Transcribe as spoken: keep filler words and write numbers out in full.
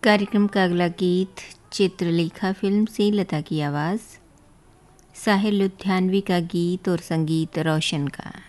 कार्यक्रम का अगला गीत चित्रलेखा फिल्म से लता की आवाज़, साहिर लुधियानवी का गीत और संगीत रोशन का।